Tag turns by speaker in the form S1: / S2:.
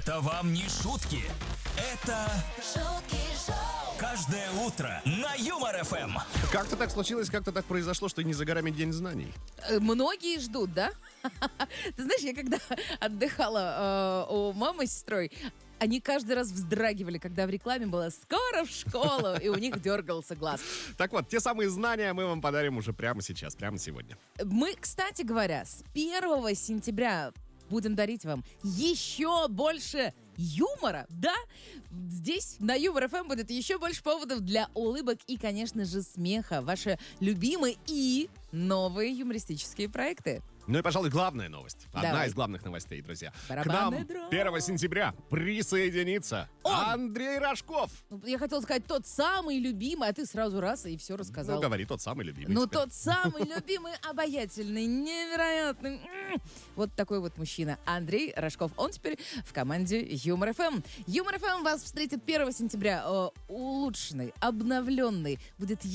S1: Это вам не шутки. Это
S2: шутки шоу.
S1: каждое утро на Юмор ФМ.
S3: Как-то так случилось, как-то так произошло, что не за горами День знаний.
S4: Многие ждут, да? Ты знаешь, я когда отдыхала у мамы с сестрой, они каждый раз вздрагивали, когда в рекламе было «Скоро в школу», и у них дергался глаз.
S3: Так вот, те самые знания мы вам подарим уже прямо сейчас, прямо сегодня.
S4: Мы, кстати говоря, с 1 сентября будем дарить вам еще больше юмора, да? Здесь на Юмор ФМ будет еще больше поводов для улыбок и, конечно же, смеха. Ваши любимые и новые юмористические проекты.
S3: Ну и, пожалуй, главная новость. Одна
S4: Давай.
S3: из главных новостей, друзья.
S4: Барабанная
S3: К нам
S4: дробь.
S3: 1 сентября присоединится Андрей Рожков.
S4: Я хотела сказать тот самый любимый, а ты сразу раз и все рассказал.
S3: Ну, говори, тот самый любимый.
S4: Ну,
S3: теперь.
S4: тот самый любимый, обаятельный, невероятный. Вот такой вот мужчина. Андрей Рожков. Он теперь в команде Юмор ФМ. Юмор ФМ вас встретит 1 сентября улучшенный, обновленный. Будет